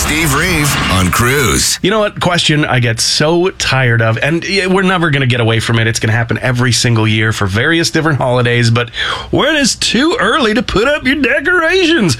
Steve Reeve on Cruise. You know what question I get so tired of, and we're never going to get away from it. It's going to happen every single year for various different holidays, but when it's too early to put up your decorations?